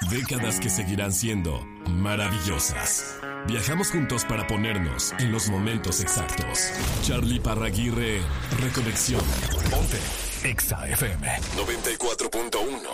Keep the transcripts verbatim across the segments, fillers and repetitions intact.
Décadas que seguirán siendo maravillosas. Viajamos juntos para ponernos en los momentos exactos. Charlie Parraguirre, Reconexión. Ponte Exa F M noventa y cuatro punto uno.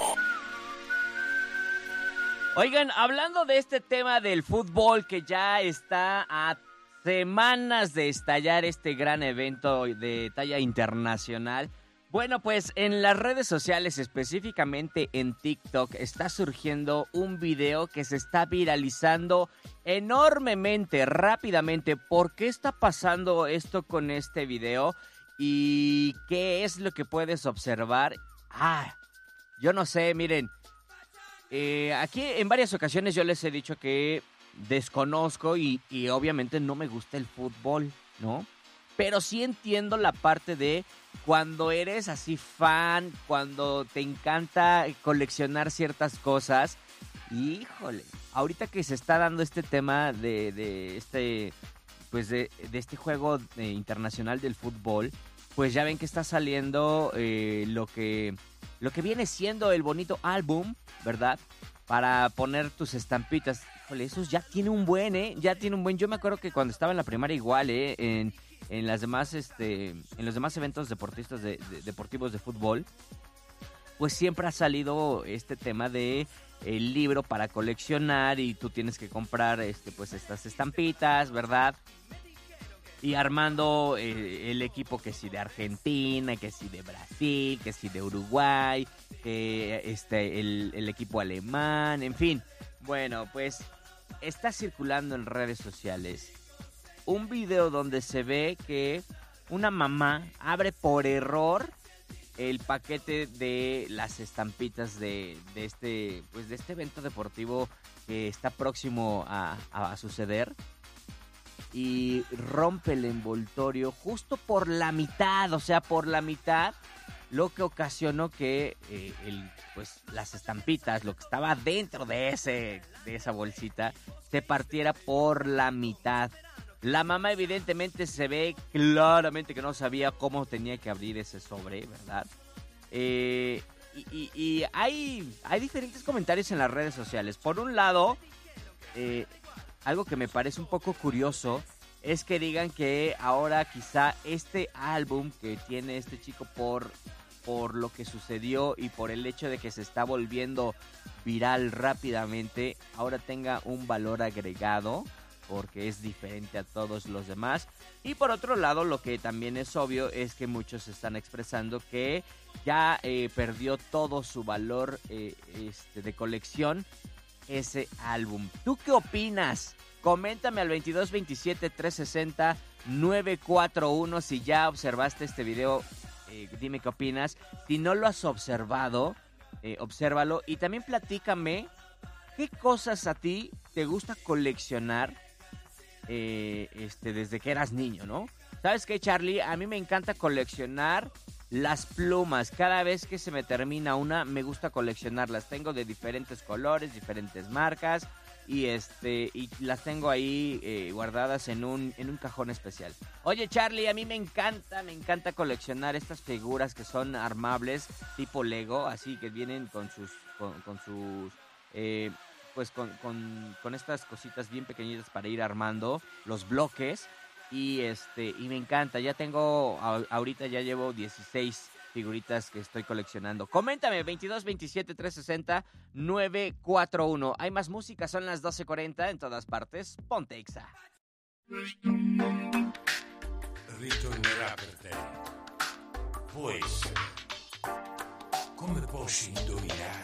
Oigan, hablando de este tema del fútbol que ya está a semanas de estallar, este gran evento de talla internacional. Bueno, pues en las redes sociales, específicamente en TikTok, está surgiendo un video que se está viralizando enormemente, rápidamente. ¿Por qué está pasando esto con este video? ¿Y qué es lo que puedes observar? Ah, yo no sé, miren. Eh, aquí en varias ocasiones yo les he dicho que desconozco y, y obviamente no me gusta el fútbol, ¿no? Pero sí entiendo la parte de cuando eres así fan, cuando te encanta coleccionar ciertas cosas. Híjole, ahorita que se está dando este tema de, de este, pues de, de este juego de, internacional del fútbol, pues ya ven que está saliendo eh, lo que lo que viene siendo el bonito álbum, ¿verdad? Para poner tus estampitas. Híjole, esos ya tiene un buen, ¿eh? Ya tiene un buen. Yo me acuerdo que cuando estaba en la primaria igual, ¿eh? En, en las demás, este, en los demás eventos deportistas de, de, deportivos de fútbol, pues siempre ha salido este tema de el libro para coleccionar y tú tienes que comprar, este, pues estas estampitas, ¿verdad? Y armando eh, el equipo que sí de Argentina, que sí de Brasil, que sí de Uruguay, que este, el, el equipo alemán, en fin. Bueno, pues está circulando en redes sociales un video donde se ve que una mamá abre por error el paquete de las estampitas de, de este, pues de este evento deportivo que está próximo a, a, a suceder. Y rompe el envoltorio justo por la mitad, o sea, por la mitad, lo que ocasionó que eh, el, pues, las estampitas, lo que estaba dentro de, ese, de esa bolsita, se partiera por la mitad. La mamá evidentemente se ve claramente que no sabía cómo tenía que abrir ese sobre, ¿verdad? Eh, y y, y hay, hay diferentes comentarios en las redes sociales. Por un lado, eh, algo que me parece un poco curioso es que digan que ahora quizá este álbum que tiene este chico por, por lo que sucedió y por el hecho de que se está volviendo viral rápidamente, ahora tenga un valor agregado porque es diferente a todos los demás. Y por otro lado, lo que también es obvio es que muchos están expresando que ya eh, perdió todo su valor eh, este, de colección ese álbum. ¿Tú qué opinas? Coméntame al veintidós veintisiete trescientos sesenta novecientos cuarenta y uno si ya observaste este video. Eh, dime qué opinas. Si no lo has observado, eh, obsérvalo. Y también platícame qué cosas a ti te gusta coleccionar eh, este, desde que eras niño, ¿no? ¿Sabes qué, Charlie? A mí me encanta coleccionar las plumas. Cada vez que se me termina una, me gusta coleccionarlas. Tengo de diferentes colores, diferentes marcas. Y este y las tengo ahí eh, guardadas en un, en un cajón especial. Oye, Charlie, a mí me encanta, me encanta coleccionar estas figuras que son armables, tipo Lego, así que vienen con sus, con, con sus, eh, pues con, con, con estas cositas bien pequeñitas para ir armando los bloques. Y este y me encanta, ya tengo, a, ahorita ya llevo dieciséis figuritas que estoy coleccionando. Coméntame, veintidós veintisiete trescientos sesenta novecientos cuarenta y uno. Hay más música, son las doce cuarenta en todas partes. Ponte Exa. Ritornerà per te. Può essere. Come posso indovinare?